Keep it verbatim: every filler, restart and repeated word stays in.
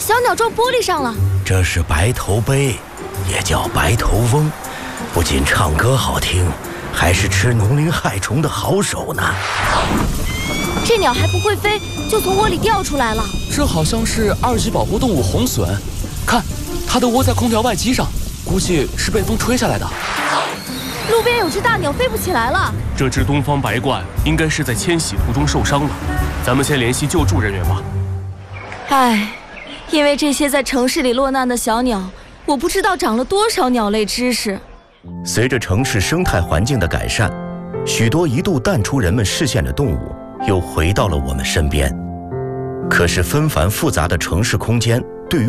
小鸟撞玻璃上了。 这是白头鹎，也叫白头翁，不仅唱歌好听，还是吃农林害虫的好手呢。 这鸟还不会飞，就从窝里掉出来了。 这好像是二级保护动物红隼，看，它的窝在空调外机上，估计是被风吹下来的。 路边有只大鸟飞不起来了。 这只东方白鹳应该是在迁徙途中受伤了，咱们先联系救助人员吧。 唉，因为这些在城市里落难的小鸟，我不知道长了多少鸟类知识。 随着城市生态环境的改善，许多一度淡出人们视线的动物又回到了我们身边。可是纷繁复杂的城市空间